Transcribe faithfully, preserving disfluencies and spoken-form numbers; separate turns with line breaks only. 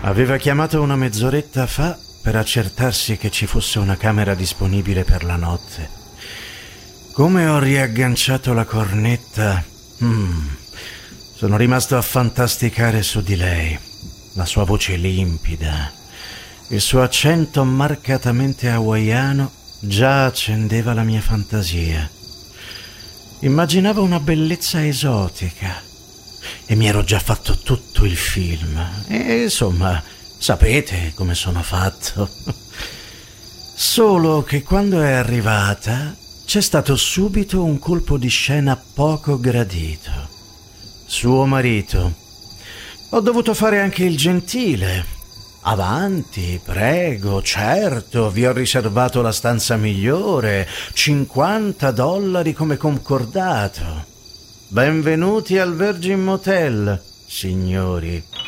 Aveva chiamato una mezz'oretta fa per accertarsi che ci fosse una camera disponibile per la notte. Come ho riagganciato la cornetta, mm, sono rimasto a fantasticare su di lei. La sua voce limpida, il suo accento marcatamente hawaiano già accendeva la mia fantasia. Immaginavo una bellezza esotica e mi ero già fatto tutto il film. E insomma, sapete come sono fatto. Solo che quando è arrivata c'è stato subito un colpo di scena poco gradito. Suo marito. Ho dovuto fare anche il gentile. Avanti, prego, certo, vi ho riservato la stanza migliore, cinquanta dollari come concordato. Benvenuti al Virgin Motel, signori.